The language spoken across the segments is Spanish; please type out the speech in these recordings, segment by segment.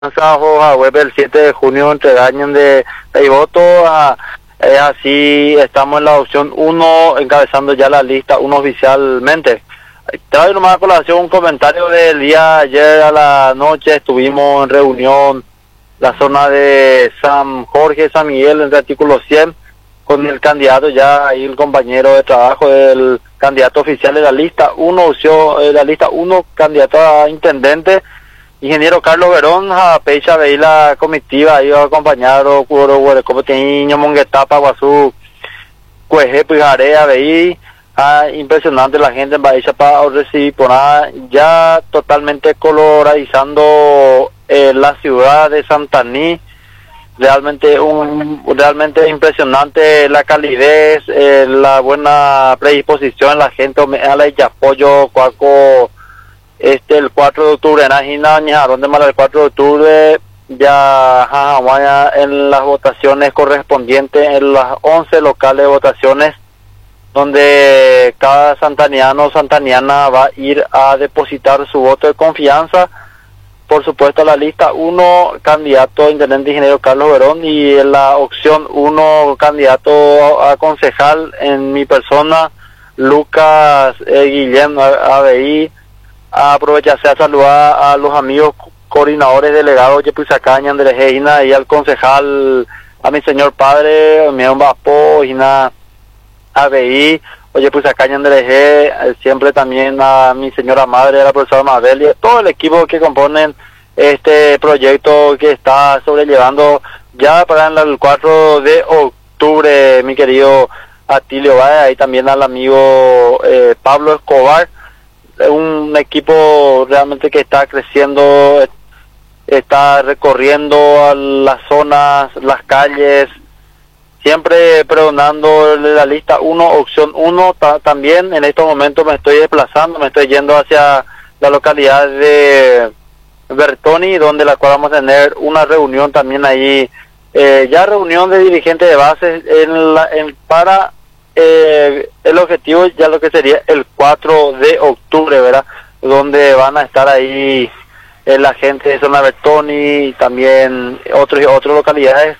a web el 7 de junio entregañan de voto así estamos en la opción uno encabezando ya la lista 1 oficialmente. Traigo nomás a colación un comentario del día ayer a la noche. Estuvimos en reunión la zona de San Jorge, San Miguel, en el artículo 100 con el candidato ya ahí, el compañero de trabajo del candidato oficial de la lista 1, la lista 1, candidato a intendente, ingeniero Carlos Verón. A pecha veí la comitiva iba a acompañar o como niño monguetapa guazú cueje pijarea veí impresionante la gente en Bahía para recibir por nada ya totalmente colorizando la ciudad de Santaní. Realmente impresionante la calidez, la buena predisposición, la gente y apoyo cuaco el 4 de octubre en el 4 de octubre ya en las votaciones correspondientes en las 11 locales de votaciones donde cada santaniano o santaniana va a ir a depositar su voto de confianza. Por supuesto, la lista 1, candidato a intendente ingeniero Carlos Verón, y en la opción 1, candidato a concejal en mi persona, Lucas Guillén ABI. Aprovecharse a saludar a los amigos coordinadores delegados de Puizacaña, Andrés Heina, y al concejal, a mi señor padre, mi Bapo, Hina ABI, oye Puizacaña, Andrés G, siempre también a mi señora madre, la profesora Mabel, y a todo el equipo que componen este proyecto que está sobrellevando ya para el 4 de octubre, mi querido Atilio Valle, y también al amigo Pablo Escobar. Un equipo realmente que está creciendo, está recorriendo a las zonas, las calles, siempre pregonando la lista 1, opción 1. También en estos momentos me estoy desplazando, me estoy yendo hacia la localidad de Bertoni, donde la cual vamos a tener una reunión también ahí, ya reunión de dirigentes de base para el objetivo ya lo que sería el 4 de octubre, ¿verdad? Donde van a estar ahí la gente de zona Bertoni y también otras localidades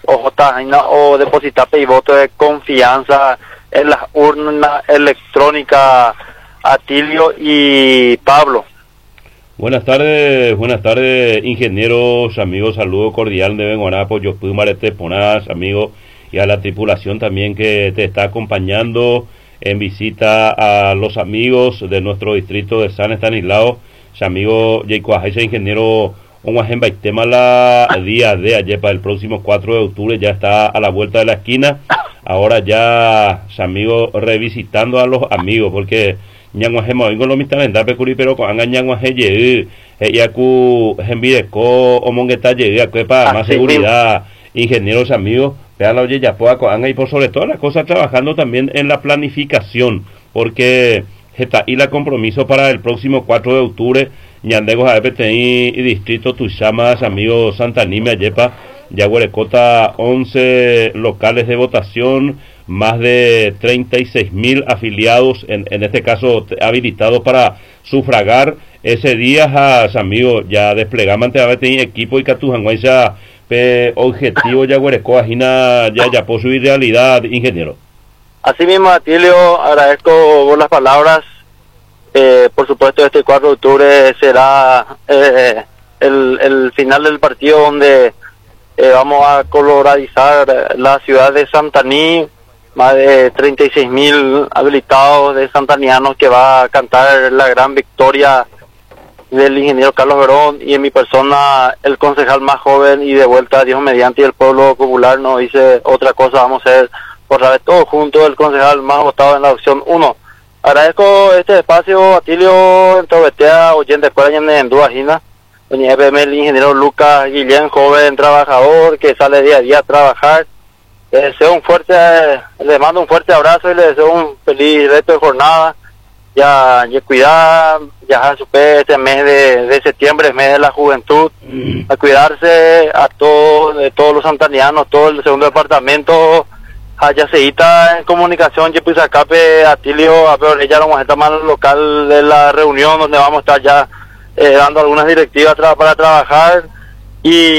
o depositar y voto de confianza en las urnas electrónicas. Atilio y Pablo. Buenas tardes, ingenieros, amigos, saludo cordial de Benguanapo, yo fui Marete Ponás, amigos, y a la tripulación también que te está acompañando en visita a los amigos de nuestro distrito de San Estanislao, amigo Jaycuaje, ingeniero Onguajemba y tema la día de ayer para el próximo 4 de octubre, ya está a la vuelta de la esquina. Ahora ya, amigo, revisitando a los amigos, porque ñanguajema vengo lo mistalenta pecuri pero con anga ñanguaje llegue yaku envideco o mongueta llegue para más seguridad, ingenieros amigos, vean la oye ya pueda con anga y por sobre todas las cosas trabajando también en la planificación, porque está y la compromiso para el próximo 4 de octubre ñandegos a y distrito Tuchamas, amigos Santanime Ayepa, Yaguarecota, 11 locales de votación, más de 36.000 afiliados, en este caso habilitados para sufragar ese día, amigos, ya desplegamos ante equipo y catujanguaysa objetivo Yaguarecoa, ya por su realidad, ingeniero. Así mismo, Atilio, agradezco por las palabras. Por supuesto, este 4 de octubre será el final del partido donde vamos a colorizar la ciudad de Santaní, más de 36.000 habilitados de santanianos que va a cantar la gran victoria del ingeniero Carlos Verón, y en mi persona el concejal más joven, y de vuelta Dios mediante, y el pueblo popular no dice otra cosa, vamos a ser por la vez todos juntos el concejal más votado en la opción 1. Agradezco este espacio, Atilio, entrovetea, oyente escuela en Duajina, doña EPM, el ingeniero Lucas Guillén, joven trabajador que sale día a día a trabajar. Le mando un fuerte abrazo y le deseo un feliz resto de jornada. Ya cuidar, ya supe este mes de septiembre, el mes de la juventud, a cuidarse a todos los santanianos, todo el segundo departamento, allá seguita en comunicación, yo puse acá, Atilio, a ver, ya vamos a estar más local de la reunión donde vamos a estar ya dando algunas directivas para trabajar Y